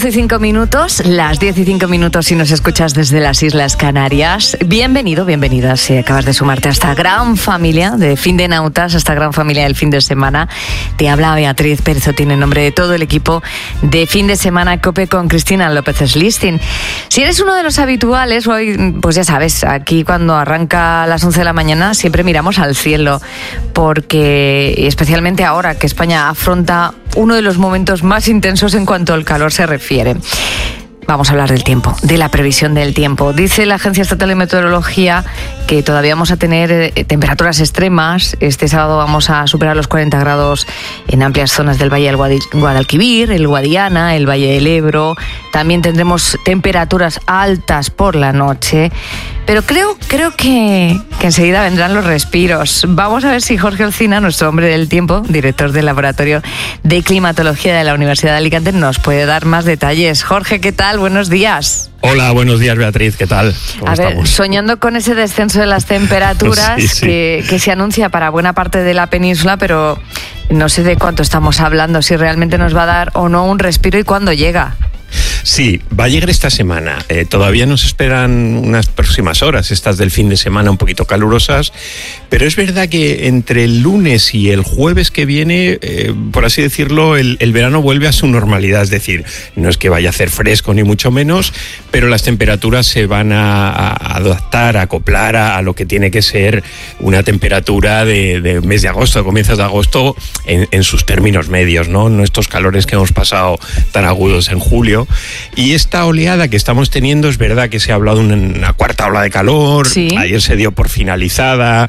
11:05, las 10:05 si nos escuchas desde las Islas Canarias. Bienvenido, bienvenida si acabas de sumarte a esta gran familia de Fin de Nautas, a esta gran familia del fin de semana. Te habla Beatriz Pérez Otín en nombre de todo el equipo de Fin de Semana COPE con Cristina López Slistin. Si eres uno de los habituales, hoy, pues ya sabes, aquí cuando arranca a las 11 de la mañana siempre miramos al cielo, porque especialmente ahora que España afronta uno de los momentos más intensos en cuanto al calor se refiere. Vamos a hablar del tiempo, de la previsión del tiempo. Dice la Agencia Estatal de Meteorología que todavía vamos a tener temperaturas extremas. Este sábado vamos a superar los 40 grados en amplias zonas del Valle del Guadalquivir, el Guadiana, el Valle del Ebro. También tendremos temperaturas altas por la noche. Pero creo que enseguida vendrán los respiros. Vamos a ver si Jorge Olcina, nuestro hombre del tiempo, director del Laboratorio de Climatología de la Universidad de Alicante, nos puede dar más detalles. Jorge, ¿qué tal? Buenos días. Hola, buenos días, Beatriz, ¿qué tal? ¿Cómo estamos? Soñando con ese descenso de las temperaturas sí. Que se anuncia para buena parte de la península, pero no sé de cuánto estamos hablando, si realmente nos va a dar o no un respiro y cuándo llega. Sí, va a llegar esta semana. Todavía nos esperan unas próximas horas, estas del fin de semana un poquito calurosas, pero es verdad que entre el lunes y el jueves que viene, por así decirlo, el verano vuelve a su normalidad. Es decir, no es que vaya a hacer fresco ni mucho menos, pero las temperaturas se van a adaptar, a acoplar a lo que tiene que ser una temperatura de mes de agosto, de comienzos de agosto, en sus términos medios, ¿no? No estos calores que hemos pasado tan agudos en julio. Y esta oleada que estamos teniendo, es verdad que se ha hablado de una cuarta ola de calor, sí. Ayer se dio por finalizada.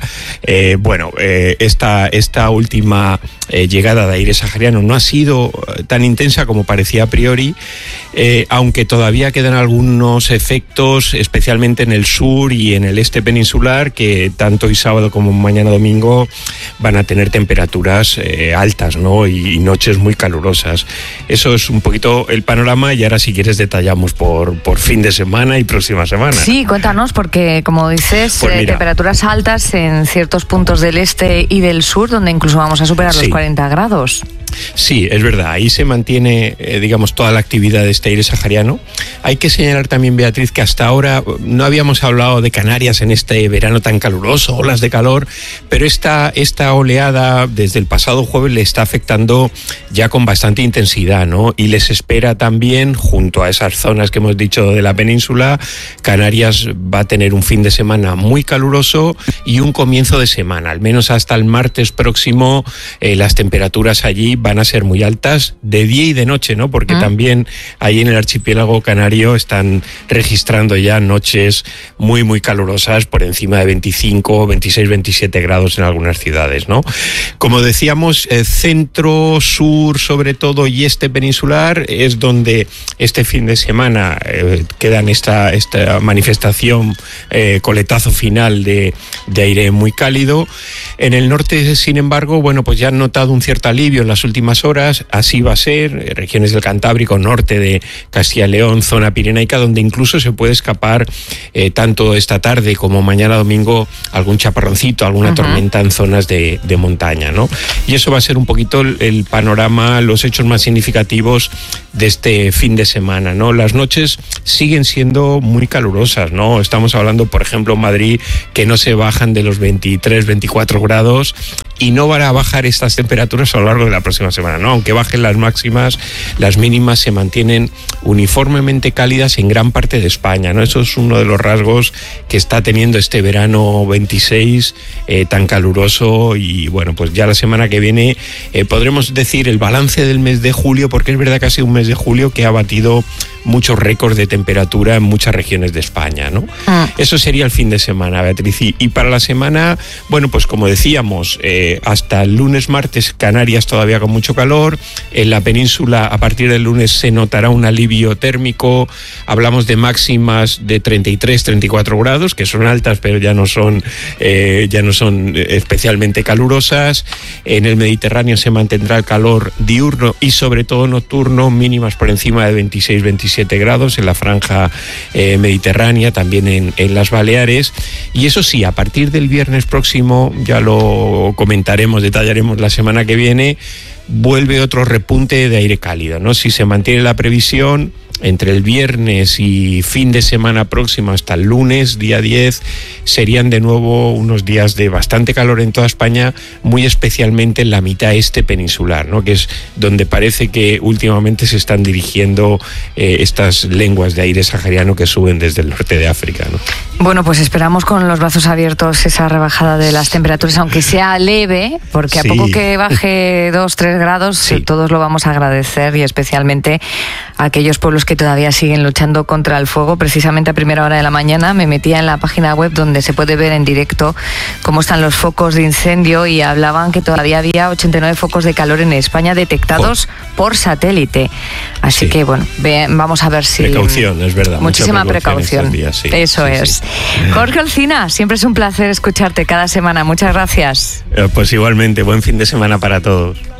Esta última llegada de aire sahariano no ha sido tan intensa como parecía a priori, aunque todavía quedan algunos efectos, especialmente en el sur y en el este peninsular, que tanto hoy sábado como mañana domingo van a tener temperaturas altas, ¿no? Y noches muy calurosas. Eso es un poquito el panorama, y ahora si quieres detallamos por fin de semana y próxima semana. Sí, cuéntanos, porque como dices, temperaturas altas en ciertos puntos del este y del sur, donde incluso vamos a superar los 40 grados. Sí, es verdad, ahí se mantiene, toda la actividad de este aire sahariano. Hay que señalar también, Beatriz, que hasta ahora no habíamos hablado de Canarias en este verano tan caluroso, olas de calor, pero esta oleada desde el pasado jueves le está afectando ya con bastante intensidad, ¿no? Y les espera también, junto a esas zonas que hemos dicho de la península, Canarias va a tener un fin de semana muy caluroso y un comienzo de semana, al menos hasta el martes próximo, las temperaturas allí van a ser muy altas de día y de noche, ¿no? Porque también ahí en el archipiélago canario están registrando ya noches muy, muy calurosas, por encima de 25, 26, 27 grados en algunas ciudades, ¿no? Como decíamos, centro, sur, sobre todo, y este peninsular es donde este fin de semana quedan esta manifestación, coletazo final de aire muy cálido. En el norte, sin embargo, pues ya han notado un cierto alivio en las últimas horas. Así va a ser, regiones del Cantábrico, norte de Castilla y León, zona pirenaica, donde incluso se puede escapar tanto esta tarde como mañana domingo algún chaparroncito, alguna tormenta en zonas de montaña, ¿no? Y eso va a ser un poquito el panorama, los hechos más significativos de este fin de semana, ¿no? Las noches siguen siendo muy calurosas, ¿no? Estamos hablando, por ejemplo, en Madrid, que no se bajan de los 23, 24 grados, y no van a bajar estas temperaturas a lo largo de la próxima semana, ¿no? Aunque bajen las máximas, las mínimas se mantienen uniformemente cálidas en gran parte de España, ¿no? Eso es uno de los rasgos que está teniendo este verano 26 tan caluroso. Y pues ya la semana que viene podremos decir el balance del mes de julio, porque es verdad que ha sido un mes de julio que ha batido muchos récords de temperatura en muchas regiones de España, ¿no? Eso sería el fin de semana, Beatriz. Y para la semana, pues como decíamos, hasta el lunes, martes, Canarias todavía con mucho calor. En la península, a partir del lunes, se notará un alivio térmico. Hablamos de máximas de 33, 34 grados, que son altas, pero ya no son especialmente calurosas. En el Mediterráneo se mantendrá el calor diurno y sobre todo nocturno, mínimas por encima de 26, 27 grados en la franja mediterránea, también en las Baleares. Y eso sí, a partir del viernes próximo, ya lo comentaremos, detallaremos la semana que viene, vuelve otro repunte de aire cálido, ¿no? Si se mantiene la previsión, entre el viernes y fin de semana próximo hasta el lunes, día 10, serían de nuevo unos días de bastante calor en toda España, muy especialmente en la mitad este peninsular, ¿no? Que es donde parece que últimamente se están dirigiendo estas lenguas de aire sahariano que suben desde el norte de África, ¿no? Bueno, pues esperamos con los brazos abiertos esa rebajada de las temperaturas, aunque sea leve, porque a poco que baje 2-3 grados, todos lo vamos a agradecer, y especialmente a aquellos pueblos que todavía siguen luchando contra el fuego. Precisamente a primera hora de la mañana me metía en la página web donde se puede ver en directo cómo están los focos de incendio, y hablaban que todavía había 89 focos de calor en España detectados por satélite. Así que bueno, vamos a ver si... Precaución, es verdad. Muchísima precaución. Días, Eso es. Jorge Olcina, siempre es un placer escucharte cada semana. Muchas gracias. Pues igualmente, buen fin de semana para todos.